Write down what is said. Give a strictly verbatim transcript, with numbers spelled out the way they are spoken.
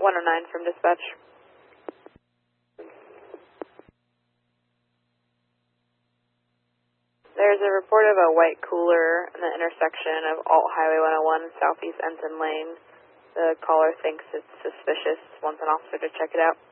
one oh nine from dispatch. There's a report of a white cooler in the intersection of Alt Highway one oh one and Southeast Enton Lane. The caller thinks it's suspicious, wants an officer to check it out.